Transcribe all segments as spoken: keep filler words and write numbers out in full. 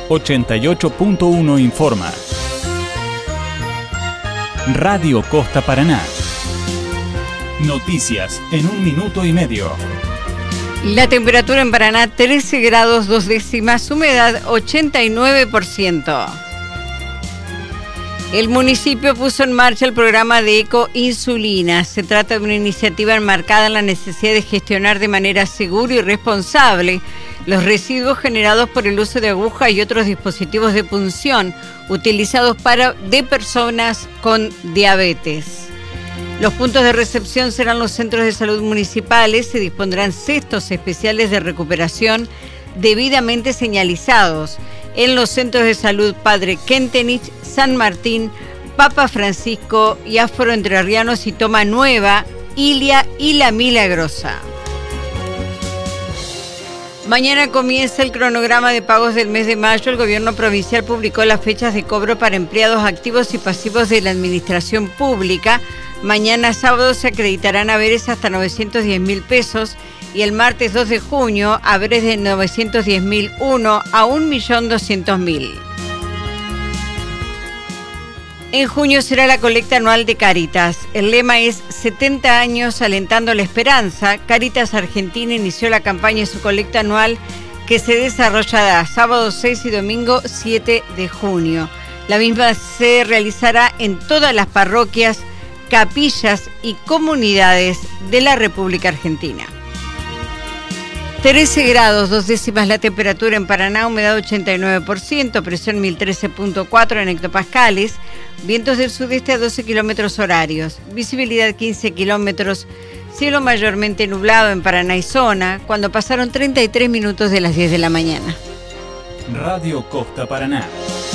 ochenta y ocho punto uno informa. Radio Costa Paraná. Noticias en un minuto y medio. La temperatura en Paraná, trece grados dos décimas, humedad ochenta y nueve por ciento. El municipio puso en marcha el programa de ecoinsulina. Se trata de una iniciativa enmarcada en la necesidad de gestionar de manera segura y responsable los residuos generados por el uso de agujas y otros dispositivos de punción utilizados para de personas con diabetes. Los puntos de recepción serán los centros de salud municipales. Se dispondrán cestos especiales de recuperación debidamente señalizados en los centros de salud Padre Kentenich, San Martín, Papa Francisco y Afro Entrerrianos y Toma Nueva, Ilia y La Milagrosa. Mañana comienza el cronograma de pagos del mes de mayo. El gobierno provincial publicó las fechas de cobro para empleados activos y pasivos de la administración pública. Mañana sábado se acreditarán haberes hasta novecientos diez mil pesos y el martes dos de junio haberes de novecientos diez mil uno a un millón doscientos mil. En junio será la colecta anual de Cáritas. El lema es setenta años alentando la esperanza. Cáritas Argentina inició la campaña de su colecta anual que se desarrollará sábado seis y domingo siete de junio. La misma se realizará en todas las parroquias, capillas y comunidades de la República Argentina. trece grados, dos décimas la temperatura en Paraná, humedad ochenta y nueve por ciento, presión mil trece punto cuatro en hectopascales, vientos del sudeste a doce kilómetros horarios, visibilidad quince kilómetros, cielo mayormente nublado en Paraná y zona, cuando pasaron treinta y tres minutos de las diez de la mañana. Radio Costa Paraná.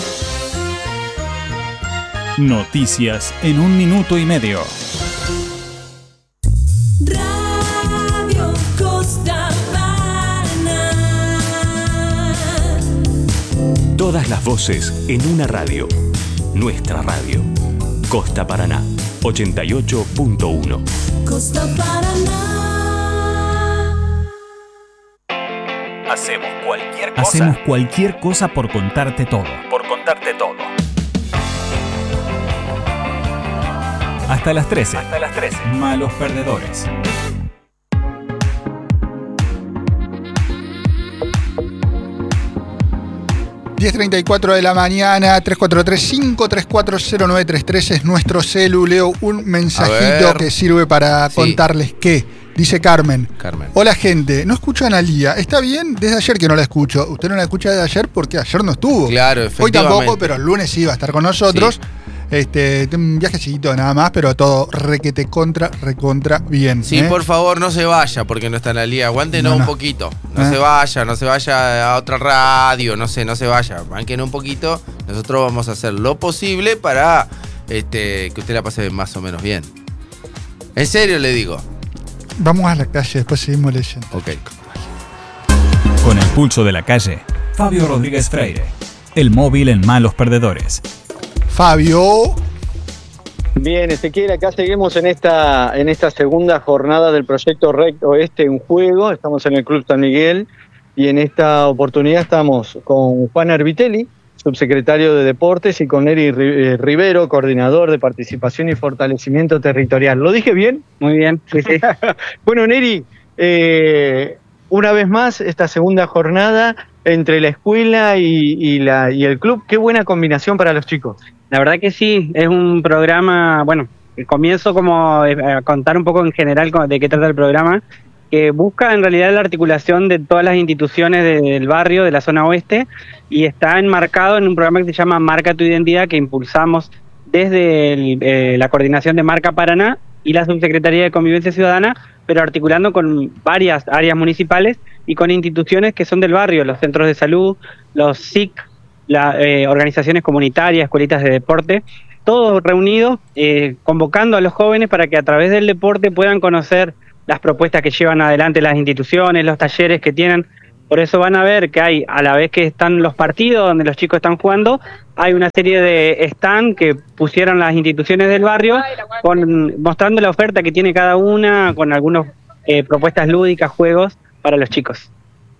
Noticias en un minuto y medio. Radio Costa Paraná. Todas las voces en una radio. Nuestra radio. Costa Paraná, ochenta y ocho punto uno. Costa Paraná. Hacemos cualquier cosa. Hacemos cualquier cosa por contarte todo. Por contarte todo. Hasta las trece. Hasta las trece. Malos perdedores. diez treinta y cuatro de la mañana, tres cuatro tres, cinco tres cuatro, cero nueve tres tres es nuestro celu. Leo un mensajito que sirve para sí. contarles que dice Carmen. Carmen. Hola gente, no escucho a Analía. ¿Está bien? Desde ayer que no la escucho. Usted no la escucha desde ayer porque ayer no estuvo. Claro, efectivamente. Hoy tampoco, pero el lunes sí va a estar con nosotros. Sí. Este, un viajecito nada más, pero todo requete contra, recontra bien. Sí, ¿eh? por favor, no se vaya porque no está en la liga. Aguántenos no, no. un poquito. No ¿Eh? se vaya, no se vaya a otra radio, no sé, no se vaya. Banquen un poquito. Nosotros vamos a hacer lo posible para este, que usted la pase más o menos bien. En serio le digo. Vamos a la calle, después seguimos leyendo. Ok. Con el pulso de la calle, Fabio Rodríguez Freire. El móvil en Malos Perdedores. Fabio. Bien, Ezequiel, acá seguimos en esta, en esta segunda jornada del proyecto R E C Oeste en Juego. Estamos en el Club San Miguel y en esta oportunidad estamos con Juan Arbitelli, subsecretario de Deportes, y con Neri Rivero, coordinador de Participación y Fortalecimiento Territorial. ¿Lo dije bien? Muy bien. Sí, sí. Bueno, Neri, eh, una vez más, esta segunda jornada entre la escuela y, y, la, y el club, qué buena combinación para los chicos. La verdad que sí, es un programa, bueno, comienzo como a contar un poco en general de qué trata el programa, que busca en realidad la articulación de todas las instituciones del barrio, de la zona oeste, y está enmarcado en un programa que se llama Marca tu Identidad, que impulsamos desde el, eh, la coordinación de Marca Paraná y la Subsecretaría de Convivencia Ciudadana, pero articulando con varias áreas municipales y con instituciones que son del barrio, los centros de salud, los S I C, las eh, organizaciones comunitarias, escuelitas de deporte, todos reunidos, eh, convocando a los jóvenes para que a través del deporte puedan conocer las propuestas que llevan adelante las instituciones, los talleres que tienen. Por eso van a ver que hay, a la vez que están los partidos donde los chicos están jugando, hay una serie de stand que pusieron las instituciones del barrio, con, mostrando la oferta que tiene cada una, con algunas eh, propuestas lúdicas, juegos para los chicos.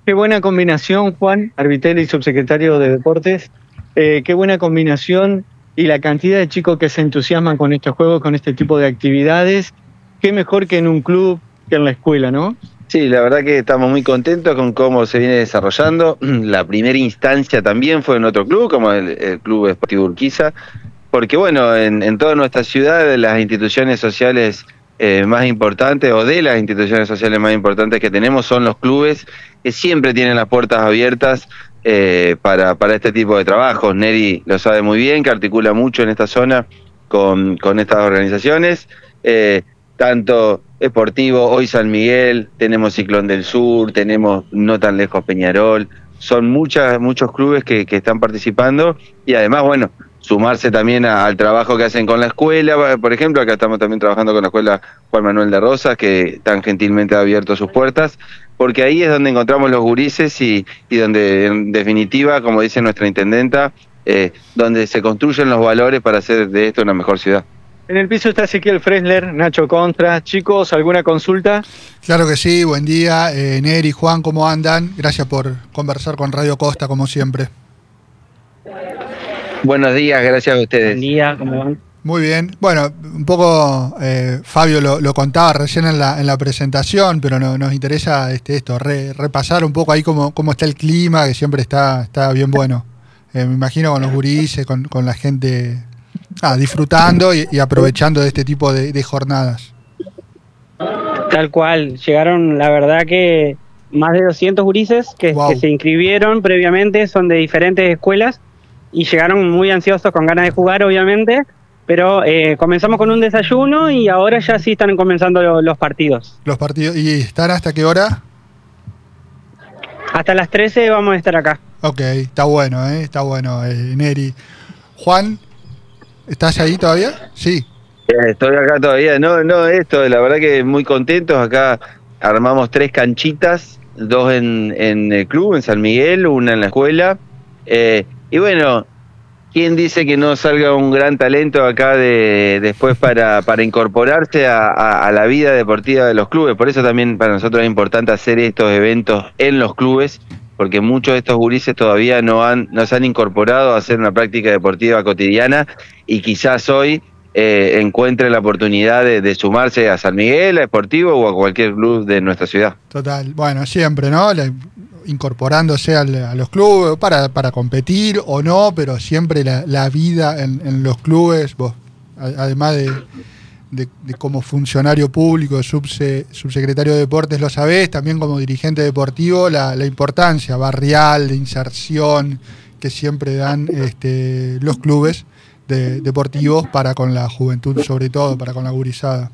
qué buena combinación, Juan Arbitelli, subsecretario de Deportes. Eh, qué buena combinación y la cantidad de chicos que se entusiasman con estos juegos, con este tipo de actividades. Qué mejor que en un club, que en la escuela, ¿no? Sí, la verdad que estamos muy contentos con cómo se viene desarrollando. La primera instancia también fue en otro club, como el, el Club Esportivo Urquiza, porque bueno, en, en toda nuestra ciudad las instituciones sociales eh, más importantes, o de las instituciones sociales más importantes que tenemos, son los clubes, que siempre tienen las puertas abiertas eh, para, para este tipo de trabajos. Neri lo sabe muy bien, que articula mucho en esta zona con, con estas organizaciones, eh, tanto Esportivo, hoy San Miguel, tenemos Ciclón del Sur, tenemos no tan lejos Peñarol, son muchas, muchos clubes que, que están participando, y además, bueno, sumarse también a, al trabajo que hacen con la escuela. Por ejemplo, acá estamos también trabajando con la escuela Juan Manuel de Rosas, que tan gentilmente ha abierto sus puertas, porque ahí es donde encontramos los gurises y, y donde, en definitiva, como dice nuestra intendenta, eh, donde se construyen los valores para hacer de esto una mejor ciudad. En el piso está Ezequiel Fresler, Nacho Contra. Chicos, ¿alguna consulta? Claro que sí, buen día. Eh, Neri, Juan, ¿cómo andan? Gracias por conversar con Radio Costa, como siempre. Buenos días, gracias a ustedes. Buen día, ¿cómo van? Muy bien. Bueno, un poco eh, Fabio lo, lo contaba recién en la, en la presentación, pero no, nos interesa este, esto, re, repasar un poco ahí cómo, cómo está el clima, que siempre está, está bien bueno. Eh, me imagino con los gurises, con, con la gente ah, disfrutando y, y aprovechando de este tipo de, de jornadas. Tal cual, llegaron la verdad que más de doscientos gurises que, wow. que se inscribieron previamente, son de diferentes escuelas y llegaron muy ansiosos con ganas de jugar obviamente, pero eh, comenzamos con un desayuno y ahora ya sí están comenzando lo, los partidos. Los partidos, ¿y están hasta qué hora? Hasta las trece vamos a estar acá. Ok, está bueno, ¿eh? Está bueno, eh, Neri. Juan, ¿estás ahí todavía? Sí. Estoy acá todavía, no, no, esto, la verdad que muy contentos. Acá armamos tres canchitas, dos en, en el club, en San Miguel, una en la escuela. Eh, y bueno, ¿quién dice que no salga un gran talento acá de después para, para incorporarse a, a, a la vida deportiva de los clubes? Por eso también para nosotros es importante hacer estos eventos en los clubes, porque muchos de estos gurises todavía no han, no se han incorporado a hacer una práctica deportiva cotidiana y quizás hoy Eh, encuentre la oportunidad de, de sumarse a San Miguel, a Esportivo o a cualquier club de nuestra ciudad. Total, bueno, siempre, ¿no? La, incorporándose al, a los clubes para, para competir o no, pero siempre la, la vida en, en los clubes, vos, a, además de, de, de como funcionario público, subse, subsecretario de Deportes, lo sabés, también como dirigente deportivo, la, la importancia barrial, de inserción que siempre dan este, los clubes De, deportivos para con la juventud, sobre todo para con la gurizada.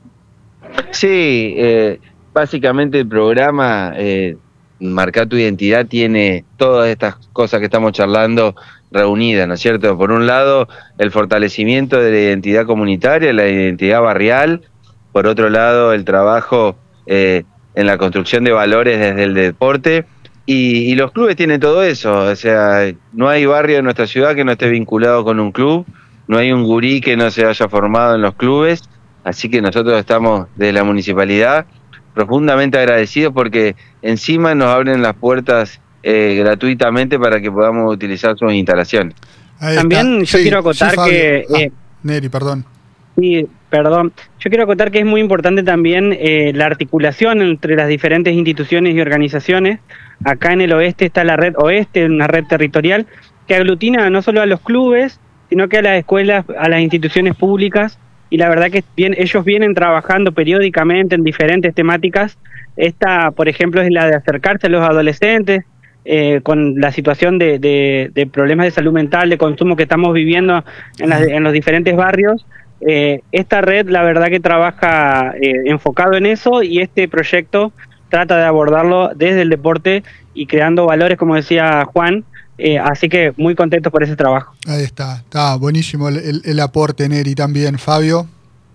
Sí, eh, básicamente el programa eh, Marca tu Identidad tiene todas estas cosas que estamos charlando reunidas, ¿no es cierto? Por un lado, el fortalecimiento de la identidad comunitaria, la identidad barrial. Por otro lado, el trabajo eh, en la construcción de valores desde el deporte. Y, y los clubes tienen todo eso, o sea, no hay barrio en nuestra ciudad que no esté vinculado con un club, no hay un gurí que no se haya formado en los clubes, así que nosotros estamos de la municipalidad profundamente agradecidos porque encima nos abren las puertas eh, gratuitamente para que podamos utilizar sus instalaciones. Ahí También está. yo Sí, quiero acotar sí, que... Ah, eh, Neri, perdón. Sí, perdón. Yo quiero acotar que es muy importante también eh, la articulación entre las diferentes instituciones y organizaciones. Acá en el oeste está la red oeste, una red territorial que aglutina no solo a los clubes, sino que a las escuelas, a las instituciones públicas. Y la verdad que bien, ellos vienen trabajando periódicamente en diferentes temáticas. Esta, por ejemplo, es la de acercarse a los adolescentes, eh, con la situación de, de, de problemas de salud mental, de consumo que estamos viviendo en, las, en los diferentes barrios. Eh, esta red la verdad que trabaja eh, enfocado en eso y este proyecto trata de abordarlo desde el deporte y creando valores, como decía Juan, eh, así que muy contentos por ese trabajo. Ahí está, está buenísimo el, el, el aporte, Neri, también. Fabio.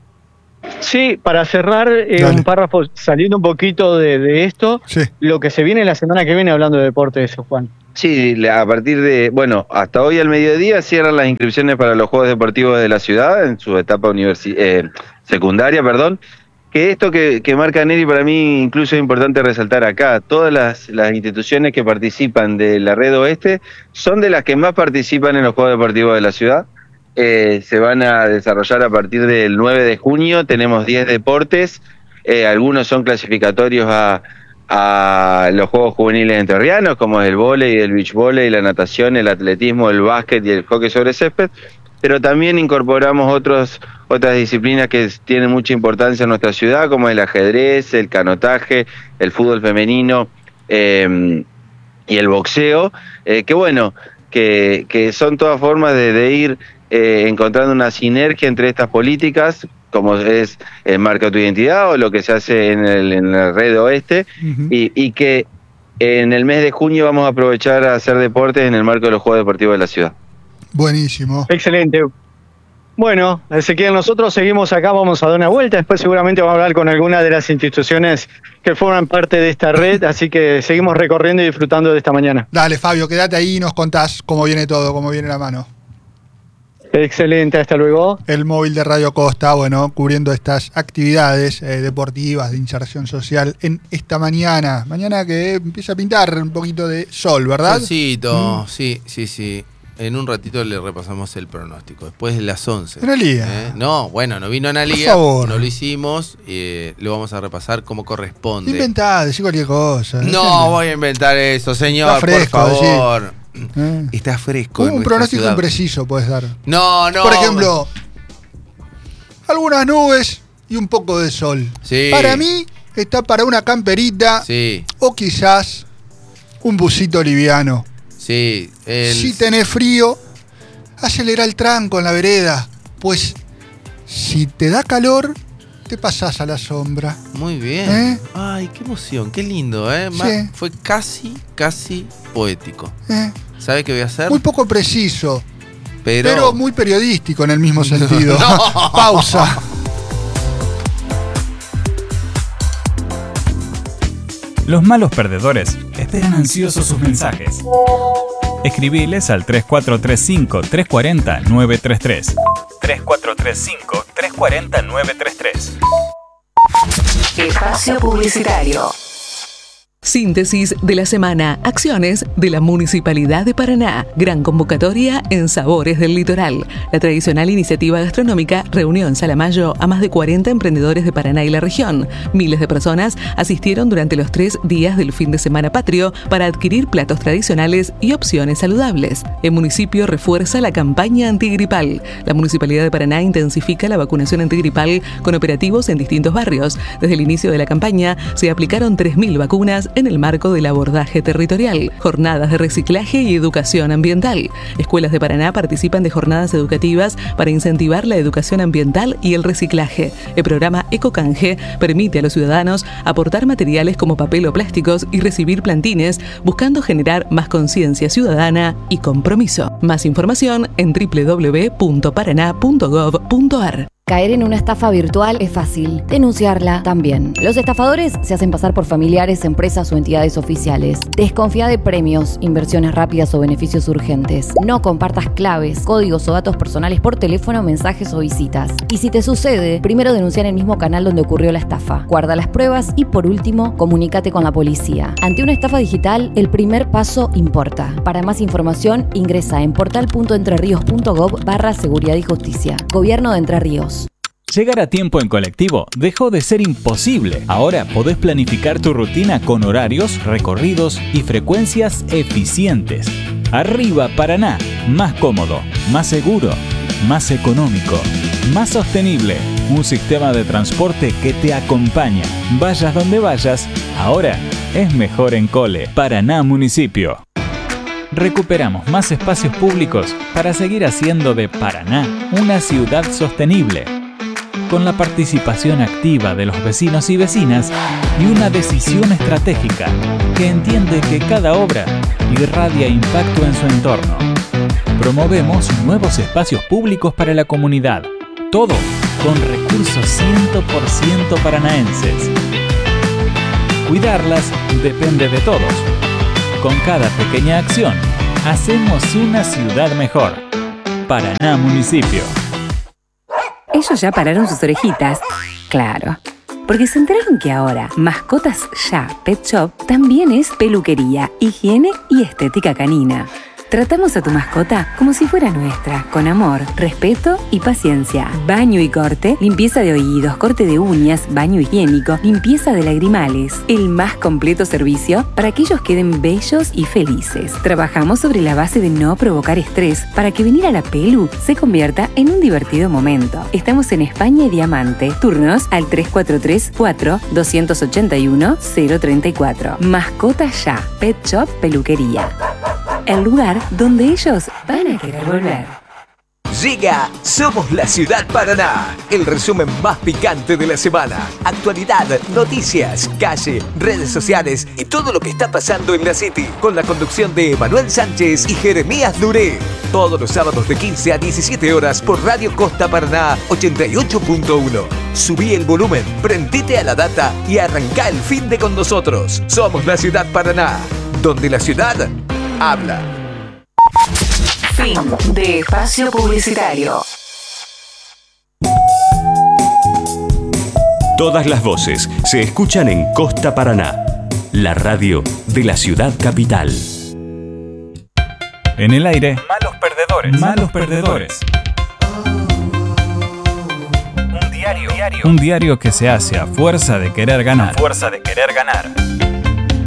Sí, para cerrar eh, un párrafo saliendo un poquito de, de esto, sí. Lo que se viene la semana que viene hablando de deporte, eso, Juan. Sí, a partir de, bueno, hasta hoy al mediodía cierran las inscripciones para los Juegos Deportivos de la ciudad en su etapa universi- eh, secundaria, perdón, que esto que, que marca Neri para mí incluso es importante resaltar acá. Todas las, las instituciones que participan de la Red Oeste son de las que más participan en los Juegos Deportivos de la ciudad. Eh, se van a desarrollar a partir del nueve de junio, tenemos diez deportes, eh, algunos son clasificatorios a, a los Juegos Juveniles Entrerrianos, como el vóley, el beach volley, la natación, el atletismo, el básquet y el hockey sobre césped, pero también incorporamos otros, otras disciplinas que tienen mucha importancia en nuestra ciudad, como el ajedrez, el canotaje, el fútbol femenino eh, y el boxeo, eh, que bueno, que, que son todas formas de, de ir Eh, encontrando una sinergia entre estas políticas, como es el Marca tu Identidad o lo que se hace en, el, en la Red Oeste, uh-huh. y, y que en el mes de junio vamos a aprovechar a hacer deportes en el marco de los Juegos Deportivos de la ciudad. Buenísimo. Excelente. Bueno, Ezequiel, nosotros seguimos acá, vamos a dar una vuelta, después seguramente vamos a hablar con alguna de las instituciones que forman parte de esta red, así que seguimos recorriendo y disfrutando de esta mañana. Dale, Fabio, quédate ahí y nos contás cómo viene todo, cómo viene la mano. Excelente, hasta luego. El móvil de Radio Costa, bueno, cubriendo estas actividades eh, deportivas de inserción social en esta mañana. Mañana que empieza a pintar un poquito de sol, ¿verdad? Solcito, mm. sí, sí, sí. En un ratito le repasamos el pronóstico. Después de las once. Analía. ¿Eh? No, bueno, no vino Analía. Por favor. No lo hicimos. Eh, lo vamos a repasar como corresponde. Inventá, decí cualquier cosa. No, no voy a inventar eso, señor. Está fresco, por favor. Decir. Eh. Está fresco. Un pronóstico ciudad. Impreciso puedes dar. No, no. Por ejemplo, algunas nubes y un poco de sol. Sí. Para mí está para una camperita, sí. O quizás un busito liviano. Sí. El... Si tenés frío, acelera el tranco en la vereda. Pues si te da calor, te pasás a la sombra. Muy bien. ¿Eh? Ay, qué emoción, qué lindo, ¿eh? Sí. Fue casi, casi poético. ¿Eh? ¿Sabe qué voy a hacer? Muy poco preciso, pero, pero muy periodístico en el mismo sentido. No. Pausa. Los malos perdedores esperan ansiosos sus mensajes. Escribiles al tres cuatro tres cinco, tres cuatro cero, nueve tres tres. tres cuatro tres cinco, tres cuatro cero, nueve tres tres. Espacio publicitario. Síntesis de la semana. Acciones de la Municipalidad de Paraná. Gran convocatoria en Sabores del Litoral. La tradicional iniciativa gastronómica reunió en Salamayo a más de cuarenta emprendedores de Paraná y la región. Miles de personas asistieron durante los tres días del fin de semana patrio para adquirir platos tradicionales y opciones saludables. El municipio refuerza la campaña antigripal. La Municipalidad de Paraná intensifica la vacunación antigripal con operativos en distintos barrios. Desde el inicio de la campaña se aplicaron tres mil vacunas en el marco del abordaje territorial, jornadas de reciclaje y educación ambiental. Escuelas de Paraná participan de jornadas educativas para incentivar la educación ambiental y el reciclaje. El programa Ecocanje permite a los ciudadanos aportar materiales como papel o plásticos y recibir plantines, buscando generar más conciencia ciudadana y compromiso. Más información en doble u doble u doble u punto paraná punto gov punto ar. Caer en una estafa virtual es fácil, denunciarla también. Los estafadores se hacen pasar por familiares, empresas o entidades oficiales. Desconfía de premios, inversiones rápidas o beneficios urgentes. No compartas claves, códigos o datos personales por teléfono, mensajes o visitas. Y si te sucede, primero denuncia en el mismo canal donde ocurrió la estafa. Guarda las pruebas y, por último, comunícate con la policía. Ante una estafa digital, el primer paso importa. Para más información, ingresa en portal punto entrerríos punto gov barra seguridad y justicia. Gobierno de Entre Ríos. Llegar a tiempo en colectivo dejó de ser imposible. Ahora podés planificar tu rutina con horarios, recorridos y frecuencias eficientes. Arriba Paraná, más cómodo, más seguro, más económico, más sostenible. Un sistema de transporte que te acompaña. Vayas donde vayas, ahora es mejor en Cole. Paraná Municipio. Recuperamos más espacios públicos para seguir haciendo de Paraná una ciudad sostenible, con la participación activa de los vecinos y vecinas y una decisión estratégica que entiende que cada obra irradia impacto en su entorno. Promovemos nuevos espacios públicos para la comunidad, todo con recursos cien por ciento paranaenses. Cuidarlas depende de todos. Con cada pequeña acción, hacemos una ciudad mejor. Paraná Municipio. Ellos ya pararon sus orejitas. Claro. porque se enteraron que ahora Mascotas Ya Pet Shop también es peluquería, higiene y estética canina. Tratamos a tu mascota como si fuera nuestra, con amor, respeto y paciencia. Baño y corte, limpieza de oídos, corte de uñas, baño higiénico, limpieza de lagrimales. El más completo servicio para que ellos queden bellos y felices. Trabajamos sobre la base de no provocar estrés para que venir a la pelu se convierta en un divertido momento. Estamos en España y Diamante. Turnos al tres cuatro tres, cuatro, dos ocho uno, cero tres cuatro. Mascotas Ya, Pet Shop Peluquería. El lugar donde ellos van a querer volver. Llega Somos la Ciudad Paraná, el resumen más picante de la semana. Actualidad, noticias, calle, redes sociales y todo lo que está pasando en la City. Con la conducción de Manuel Sánchez y Jeremías Duré. Todos los sábados de quince a diecisiete horas por Radio Costa Paraná ochenta y ocho punto uno. Subí el volumen, prendite a la data y arranca el fin de con nosotros. Somos la Ciudad Paraná, donde la ciudad habla. Fin de espacio publicitario. Todas las voces se escuchan en Costa Paraná, la radio de la ciudad capital. En el aire, malos perdedores. Malos perdedores. Un diario, un diario que se hace a fuerza de querer ganar. A fuerza de querer ganar.